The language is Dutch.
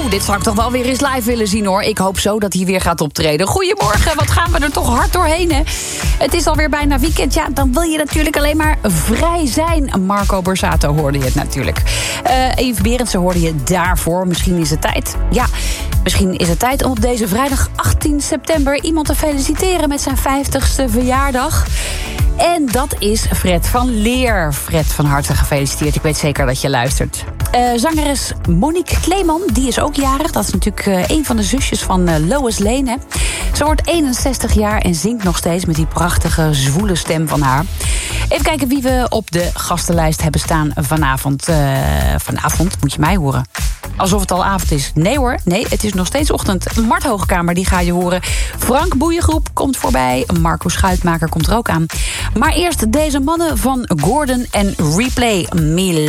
dit zou ik toch wel weer eens live willen zien, hoor. Ik hoop zo dat hij weer gaat optreden. Goedemorgen, wat gaan we er toch hard doorheen, hè? Het is alweer bijna weekend. Ja, dan wil je natuurlijk alleen maar vrij zijn. Marco Borsato hoorde je het natuurlijk. Eve Berendsen hoorde je daarvoor. Misschien is het tijd. Ja, misschien is het tijd om op deze vrijdag 18 september... iemand te feliciteren met zijn 50ste verjaardag. En dat is Fred van Leer. Fred, van harte gefeliciteerd. Ik weet zeker dat je luistert. Zangeres Monique Kleeman, die is ook jarig. Dat is natuurlijk een van de zusjes van Lois Lane. Hè. Ze wordt 61 jaar en zingt nog steeds met die prachtige, zwoele stem van haar. Even kijken wie we op de gastenlijst hebben staan vanavond. Vanavond moet je mij horen. Alsof het al avond is. Nee hoor, nee, het is nog steeds ochtend. Mart Hoogkamer, die ga je horen. Frank Boeiengroep komt voorbij. Marco Schuitmaker komt er ook aan. Maar eerst deze mannen van Gordon en Replay.